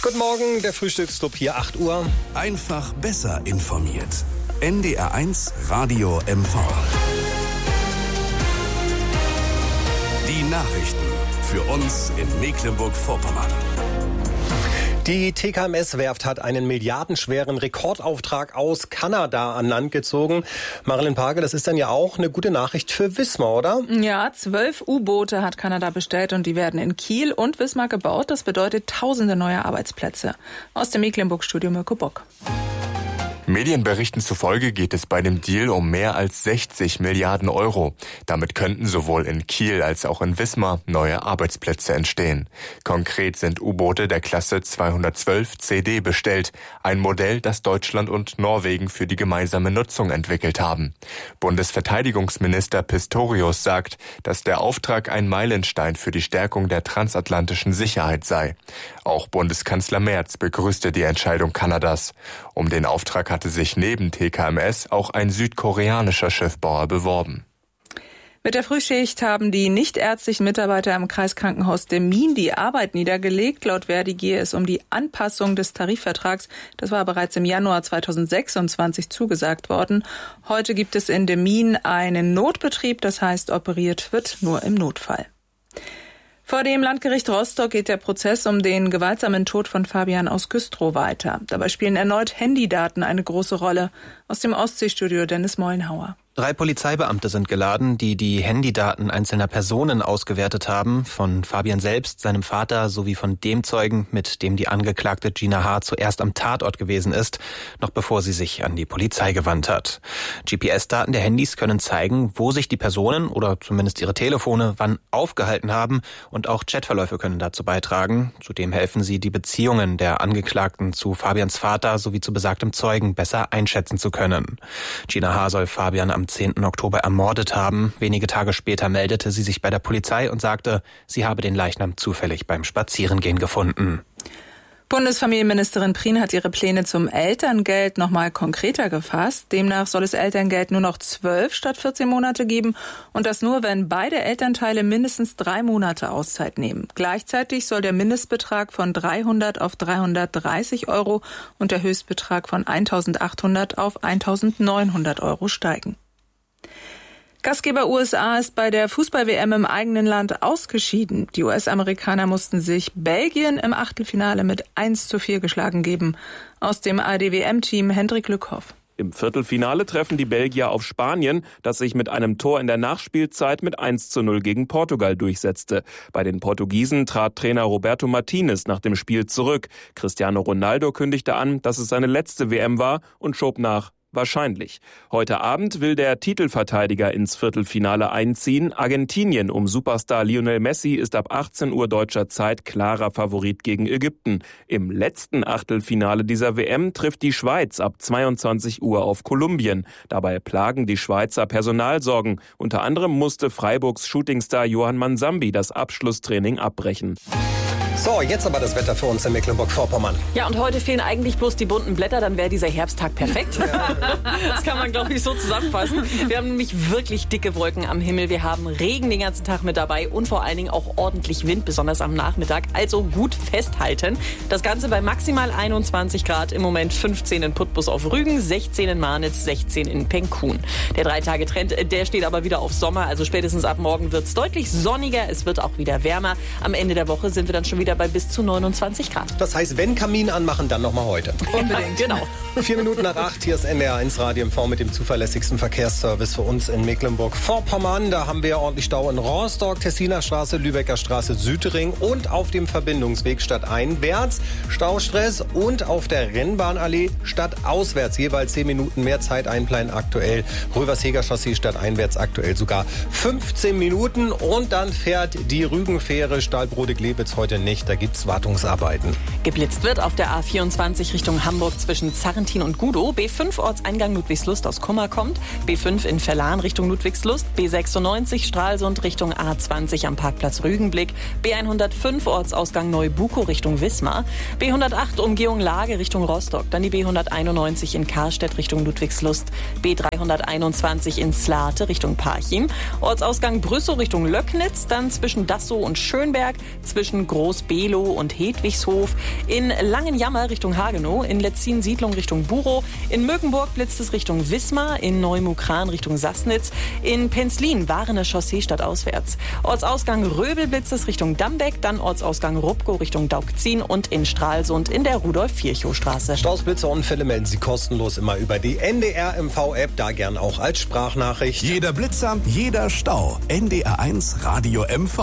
Guten Morgen, der Frühstücksclub hier, 8 Uhr. Einfach besser informiert. NDR1 Radio MV. Die Nachrichten für uns in Mecklenburg-Vorpommern. Die TKMS-Werft hat einen milliardenschweren Rekordauftrag aus Kanada an Land gezogen. Marilyn Pagel, das ist dann ja auch eine gute Nachricht für Wismar, oder? Ja, 12 U-Boote hat Kanada bestellt und die werden in Kiel und Wismar gebaut. Das bedeutet tausende neue Arbeitsplätze. Aus dem Mecklenburg-Studio Mirko Bock. Medienberichten zufolge geht es bei dem Deal um mehr als 60 Milliarden Euro. Damit könnten sowohl in Kiel als auch in Wismar neue Arbeitsplätze entstehen. Konkret sind U-Boote der Klasse 212 CD bestellt, ein Modell, das Deutschland und Norwegen für die gemeinsame Nutzung entwickelt haben. Bundesverteidigungsminister Pistorius sagt, dass der Auftrag ein Meilenstein für die Stärkung der transatlantischen Sicherheit sei. Auch Bundeskanzler Merz begrüßte die Entscheidung Kanadas. Um den Auftrag hatte sich neben TKMS auch ein südkoreanischer Schiffbauer beworben. Mit der Frühschicht haben die nichtärztlichen Mitarbeiter im Kreiskrankenhaus Demmin die Arbeit niedergelegt. Laut Verdi gehe es um die Anpassung des Tarifvertrags. Das war bereits im Januar 2026 zugesagt worden. Heute gibt es in Demmin einen Notbetrieb, das heißt, operiert wird nur im Notfall. Vor dem Landgericht Rostock geht der Prozess um den gewaltsamen Tod von Fabian aus Güstrow weiter. Dabei spielen erneut Handydaten eine große Rolle. Aus dem Ostseestudio Dennis Mollenhauer. 3 Polizeibeamte sind geladen, die die Handydaten einzelner Personen ausgewertet haben. Von Fabian selbst, seinem Vater sowie von dem Zeugen, mit dem die Angeklagte Gina H. zuerst am Tatort gewesen ist, noch bevor sie sich an die Polizei gewandt hat. GPS-Daten der Handys können zeigen, wo sich die Personen oder zumindest ihre Telefone wann aufgehalten haben, und auch Chatverläufe können dazu beitragen. Zudem helfen sie, die Beziehungen der Angeklagten zu Fabians Vater sowie zu besagtem Zeugen besser einschätzen zu können. Gina H. soll Fabian am 10. Oktober ermordet haben. Wenige Tage später meldete sie sich bei der Polizei und sagte, sie habe den Leichnam zufällig beim Spazierengehen gefunden. Bundesfamilienministerin Prien hat ihre Pläne zum Elterngeld noch mal konkreter gefasst. Demnach soll es Elterngeld nur noch 12 statt 14 Monate geben und das nur, wenn beide Elternteile mindestens 3 Monate Auszeit nehmen. Gleichzeitig soll der Mindestbetrag von 300 auf 330 Euro und der Höchstbetrag von 1.800 auf 1.900 Euro steigen. Gastgeber USA ist bei der Fußball-WM im eigenen Land ausgeschieden. Die US-Amerikaner mussten sich Belgien im Achtelfinale mit 1:4 geschlagen geben. Aus dem ARD-WM-Team Hendrik Lückhoff. Im Viertelfinale treffen die Belgier auf Spanien, das sich mit einem Tor in der Nachspielzeit mit 1:0 gegen Portugal durchsetzte. Bei den Portugiesen trat Trainer Roberto Martinez nach dem Spiel zurück. Cristiano Ronaldo kündigte an, dass es seine letzte WM war und schob nach: wahrscheinlich. Heute Abend will der Titelverteidiger ins Viertelfinale einziehen. Argentinien um Superstar Lionel Messi ist ab 18 Uhr deutscher Zeit klarer Favorit gegen Ägypten. Im letzten Achtelfinale dieser WM trifft die Schweiz ab 22 Uhr auf Kolumbien. Dabei plagen die Schweizer Personalsorgen. Unter anderem musste Freiburgs Shootingstar Johann Mansambi das Abschlusstraining abbrechen. So, jetzt aber das Wetter für uns in Mecklenburg-Vorpommern. Ja, und heute fehlen eigentlich bloß die bunten Blätter, dann wäre dieser Herbsttag perfekt. Das kann man, glaube ich, so zusammenfassen. Wir haben nämlich wirklich dicke Wolken am Himmel. Wir haben Regen den ganzen Tag mit dabei und vor allen Dingen auch ordentlich Wind, besonders am Nachmittag. Also gut festhalten. Das Ganze bei maximal 21 Grad, im Moment 15 in Putbus auf Rügen, 16 in Marnitz, 16 in Penkhuhn. Der 3-Tage-Trend, der steht aber wieder auf Sommer. Also spätestens ab morgen wird es deutlich sonniger. Es wird auch wieder wärmer. Am Ende der Woche sind wir dann schon wieder bei bis zu 29 Grad. Das heißt, wenn Kamin anmachen, dann nochmal heute. Unbedingt. Genau. 4 Minuten nach 8, hier ist NDR1 Radio MV mit dem zuverlässigsten Verkehrsservice für uns in Mecklenburg-Vorpommern. Da haben wir ordentlich Stau in Rostock, Tessiner Straße, Lübecker Straße, Südring und auf dem Verbindungsweg stadteinwärts Staustress und auf der Rennbahnallee stadtauswärts jeweils 10 Minuten mehr Zeit einplanen aktuell. Röversheger Chaussee stadteinwärts aktuell sogar 15 Minuten und dann fährt die Rügenfähre Stahlbrode-Glewitz heute nicht. Da gibt's Wartungsarbeiten. Geblitzt wird auf der A24 Richtung Hamburg zwischen Zarrentin und Gudow. B5 Ortseingang Ludwigslust aus Kummer kommt. B5 in Verlan Richtung Ludwigslust. B96 Stralsund Richtung A20 am Parkplatz Rügenblick. B105 Ortsausgang Neubukow Richtung Wismar. B108 Umgehung Lage Richtung Rostock. Dann die B191 in Karstedt Richtung Ludwigslust. B321 in Slate Richtung Parchim. Ortsausgang Brüssow Richtung Löcknitz. Dann zwischen Dassow und Schönberg. Zwischen Großberg Below und Hedwigshof. In Langenjammer Richtung Hagenow, in Letzin-Siedlung Richtung Burow, in Mögenburg blitzt es Richtung Wismar, in Neumukran Richtung Sassnitz, in Penzlin Warener Chaussee stadtauswärts. Ortsausgang Röbel blitzt es Richtung Dambeck, dann Ortsausgang Rupkow Richtung Daugzin und in Stralsund in der Rudolf-Virchow-Straße. Staus, Blitzer und Unfälle melden Sie kostenlos immer über die NDR-MV-App, da gern auch als Sprachnachricht. Jeder Blitzer, jeder Stau. NDR1 Radio MV.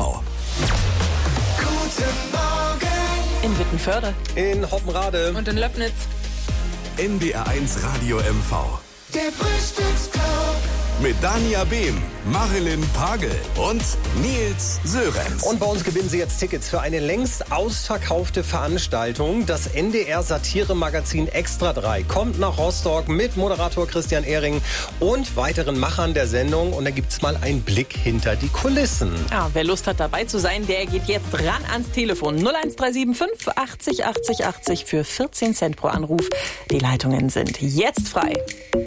Guten Morgen. In Wittenförde. In Hoppenrade. Und in Löbnitz. NDR1 Radio MV. Der Frühstücksclub. Mit Dania Behm, Marilyn Pagel und Nils Sörenz. Und bei uns gewinnen Sie jetzt Tickets für eine längst ausverkaufte Veranstaltung. Das NDR-Satire-Magazin Extra 3 kommt nach Rostock mit Moderator Christian Ehring und weiteren Machern der Sendung. Und da gibt's mal einen Blick hinter die Kulissen. Ja, wer Lust hat dabei zu sein, der geht jetzt ran ans Telefon. 01375 80 80 80 für 14 Cent pro Anruf. Die Leitungen sind jetzt frei.